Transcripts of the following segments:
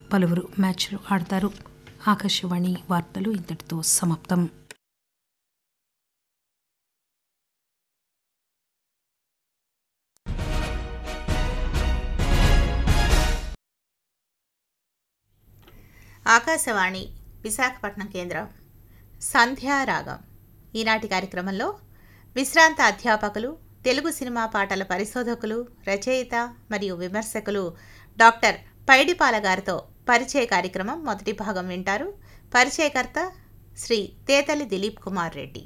పలువురు మ్యాచ్లు ఆడతారు. ఆకాశవాణి వార్తలు ఇంతటితో సమాప్తం. ఆకాశవాణి విశాఖపట్నం కేంద్రం. సంధ్యారాగం ఈనాటి కార్యక్రమంలో విశ్రాంత అధ్యాపకులు, తెలుగు సినిమా పాటల పరిశోధకులు, రచయిత మరియు విమర్శకులు డాక్టర్ పైడిపాల గారితో పరిచయ కార్యక్రమం మొదటి భాగం వింటారు. పరిచయకర్త శ్రీ తేతలి దిలీప్ కుమార్ రెడ్డి.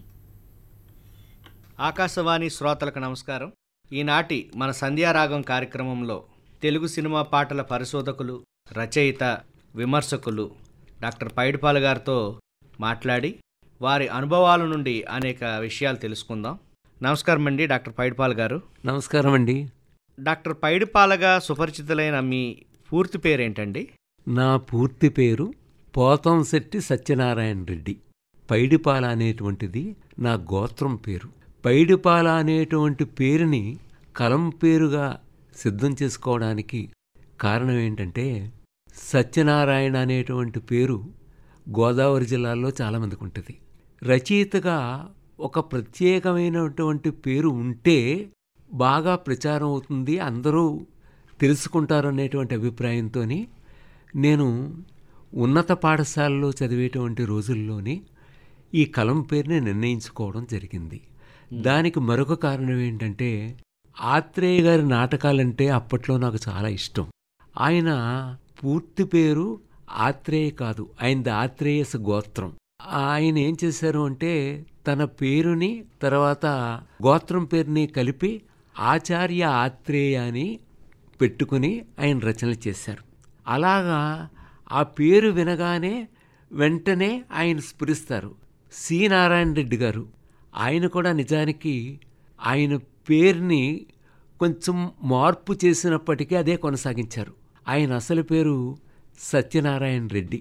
ఆకాశవాణి శ్రోతలకు నమస్కారం. ఈనాటి మన సంధ్యారాగం కార్యక్రమంలో తెలుగు సినిమా పాటల పరిశోధకులు, రచయిత, విమర్శకులు డాక్టర్ పైడిపాల గారితో మాట్లాడి వారి అనుభవాల నుండి అనేక విషయాలు తెలుసుకుందాం. నమస్కారం అండి డాక్టర్ పైడిపాల గారు. నమస్కారం అండి. డాక్టర్ పైడిపాలగా సుపరిచితులైన మీ పూర్తి పేరేంటండి? నా పూర్తి పేరు పోతంశెట్టి సత్యనారాయణ రెడ్డి. పైడిపాల అనేటువంటిది నా గోత్రం పేరు. పైడిపాల అనేటువంటి పేరుని కలం పేరుగా సిద్ధం చేసుకోవడానికి కారణం ఏంటంటే, సత్యనారాయణ అనేటువంటి పేరు గోదావరి జిల్లాలో చాలామందికి ఉంటుంది. రచయితగా ఒక ప్రత్యేకమైనటువంటి పేరు ఉంటే బాగా ప్రచారం అవుతుంది, అందరూ తెలుసుకుంటారు అనేటువంటి అభిప్రాయంతో నేను ఉన్నత పాఠశాలలో చదివేటువంటి రోజుల్లోనే ఈ కలం పేరుని నిర్ణయించుకోవడం జరిగింది. దానికి మరొక కారణం ఏంటంటే, ఆత్రేయ గారి నాటకాలంటే అప్పట్లో నాకు చాలా ఇష్టం. ఆయన పూర్తి పేరు ఆత్రేయ కాదు, ఆయనది ఆత్రేయస్ గోత్రం. ఆయన ఏం చేశారు అంటే, తన పేరుని తర్వాత గోత్రం పేరుని కలిపి ఆచార్య ఆత్రేయ అని పెట్టుకుని ఆయన రచనలు చేశారు. అలాగా ఆ పేరు వినగానే వెంటనే ఆయన స్ఫురిస్తారు. సి నారాయణ రెడ్డి గారు, ఆయన కూడా నిజానికి ఆయన పేరుని కొంచెం మార్పు చేసినప్పటికీ అదే కొనసాగించారు. ఆయన అసలు పేరు సత్యనారాయణ రెడ్డి.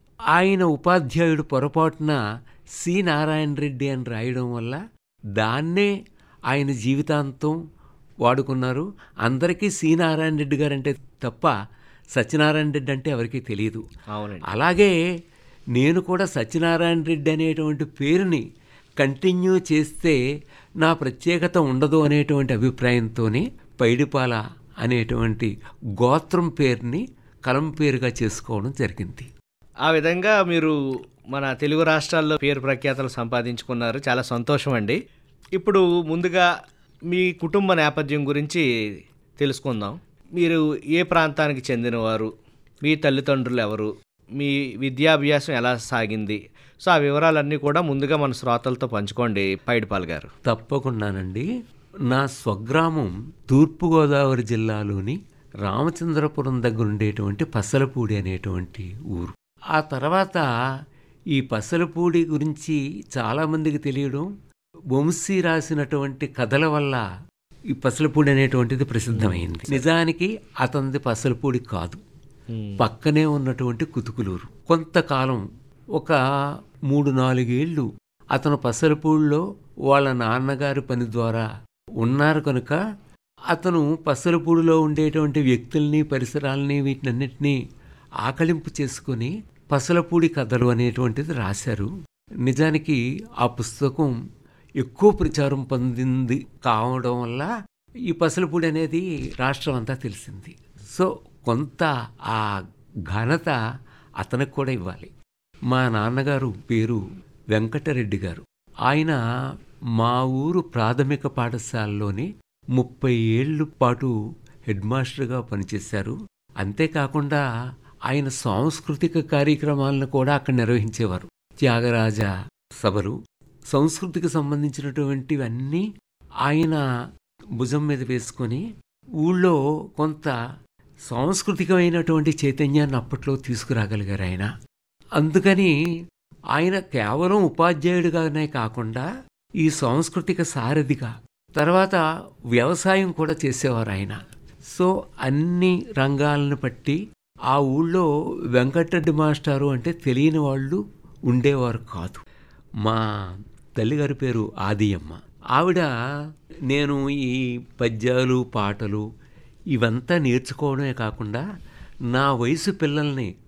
ఆయన ఉపాధ్యాయుడు పొరపాటున సి నారాయణ రెడ్డి అని రాయడం వల్ల దాన్నే ఆయన జీవితాంతం వాడుకున్నారు. అందరికీ సి నారాయణ రెడ్డి గారు అంటే తప్ప సత్యనారాయణ రెడ్డి అంటే ఎవరికీ తెలియదు. అలాగే నేను కూడా సత్యనారాయణ రెడ్డి అనేటువంటి పేరుని కంటిన్యూ చేస్తే నా ప్రత్యేకత ఉండదు అనేటువంటి అభిప్రాయంతోనే పైడిపాల అనేటువంటి గోత్రం పేరుని కలం పేరుగా చేసుకోవడం జరిగింది. ఆ విధంగా మీరు మన తెలుగు రాష్ట్రాల్లో పేరు ప్రఖ్యాతలు సంపాదించుకున్నారు. చాలా సంతోషం అండి. ఇప్పుడు ముందుగా మీ కుటుంబ నేపథ్యం గురించి తెలుసుకుందాం. మీరు ఏ ప్రాంతానికి చెందినవారు, మీ తల్లిదండ్రులు ఎవరు, మీ విద్యాభ్యాసం ఎలా సాగింది, సో ఆ వివరాలన్నీ కూడా ముందుగా మన శ్రోతలతో పంచుకోండి పైడిపాల గారు. తప్పకుండానండి. నా స్వగ్రామం తూర్పుగోదావరి జిల్లాలోని రామచంద్రపురం దగ్గర ఉండేటువంటి పసలపూడి అనేటువంటి ఊరు. ఆ తర్వాత ఈ పసలపూడి గురించి చాలామందికి తెలియడం, వంశీ రాసినటువంటి కథల వల్ల ఈ పసలపూడి అనేటువంటిది ప్రసిద్ధమైంది. నిజానికి అతనిది పసలపూడి కాదు, పక్కనే ఉన్నటువంటి కుతుకులూరు. కొంతకాలం ఒక 3-4 ఏళ్ళు అతను పసలపూడిలో వాళ్ళ నాన్నగారి పని ద్వారా ఉన్నారు కనుక అతను పసలపూడిలో ఉండేటువంటి వ్యక్తుల్ని, పరిసరాలని, వీటినన్నిటినీ ఆకలింపు చేసుకుని పసలపూడి కథలు అనేటువంటిది రాశారు. నిజానికి ఆ పుస్తకం ఎక్కువ ప్రచారం పొందింది కావడం వల్ల ఈ పసలపూడి అనేది రాష్ట్రం అంతా తెలిసింది. సో కొంత ఆ ఘనత అతనికి కూడా ఇవ్వాలి. మా నాన్నగారు పేరు వెంకటరెడ్డి గారు. ఆయన మా ఊరు ప్రాథమిక పాఠశాలలోని 30 ఏళ్ళ పాటు హెడ్ మాస్టర్గా పనిచేశారు. అంతేకాకుండా ఆయన సాంస్కృతిక కార్యక్రమాలను కూడా అక్కడ నిర్వహించేవారు. త్యాగరాజ సభలు, సంస్కృతికి సంబంధించినటువంటివన్నీ ఆయన భుజం మీద వేసుకొని ఊళ్ళో కొంత సాంస్కృతికమైనటువంటి చైతన్యాన్ని అప్పట్లో తీసుకురాగలిగారు ఆయన. అందుకని ఆయన కేవలం ఉపాధ్యాయుడిగానే కాకుండా ఈ సాంస్కృతిక సారథిగా, తర్వాత వ్యవసాయం కూడా చేసేవారు ఆయన. సో అన్ని రంగాలను బట్టి ఆ ఊళ్ళో వెంకటరెడ్డి మాస్టారు అంటే తెలియని వాళ్ళు ఉండేవారు కాదు. మా తల్లిగారి పేరు ఆదియమ్మ. ఆవిడ నేను ఈ పద్యాలు, పాటలు ఇవంతా నేర్చుకోవడమే కాకుండా నా వయసు పిల్లల్ని